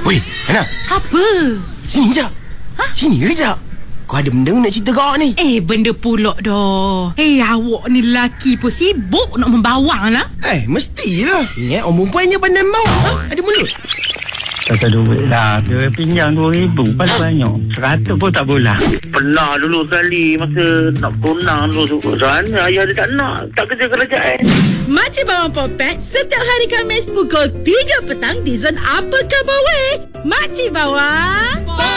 Weh, Ana. Apa? Sini je. Sini kejap. Kau ada benda nak cerita kau ni? Benda pula dah. Awak ni lelaki pun sibuk nak membawang lah. Mestilah. Ingat orang perempuan je pandai bawa. Ada mulut. Tak ada duit lah. Dia pinjam 2,000 paling banyak. 100 pun tak boleh. Pernah dulu sekali masa nak tunang dulu sana ayah dia tak nak, tak kerja kerajaan. Makcik Bawang Popek setiap hari Khamis pukul 3 petang di Zon Apa Khabar Weh. Makcik Bawang